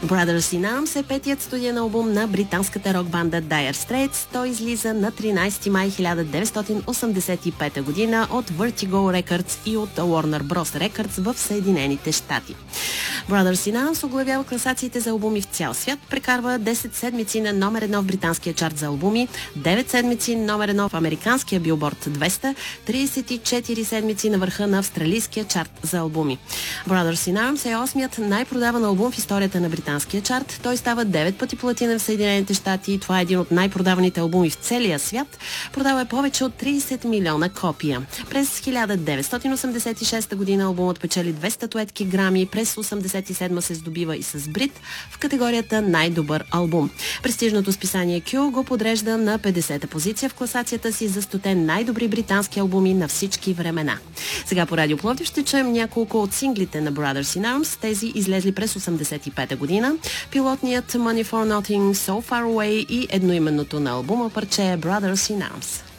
Brothers in Arms е петият студиен албум на британската рок-банда Dire Straits. Той излиза на 13 май 1985 година от Vertigo Records и от Warner Bros. Records в Съединените щати. Brothers in Arms оглавява класациите за албуми в цял свят, прекарва 10 седмици на номер 1 в британския чарт за албуми, 9 седмици номер 1 в американския Billboard 200, 34 седмици на върха на австралийския чарт за албуми. Brothers in Arms е 8-ят най-продаван албум в историята на британския чарт. Той става 9 пъти платинен в Съединените щати. Това е един от най-продаваните албуми в целия свят. Продава е повече от 30 милиона копия. През 1986 година албумът печели 2 статуетки Грами, през 1987 се здобива и с Брит в категорията най-добър албум. Престижното списание Q го подрежда на 50-та позиция в класацията си за 100 най-добри британски албуми на всички времена. Сега по Радио Пловдив ще чуем няколко от синглите на Brothers in Arms, тези излезли през 1985 година. Пилотният Money for Nothing, So Far Away и едноименното на албума парче Brothers in Arms.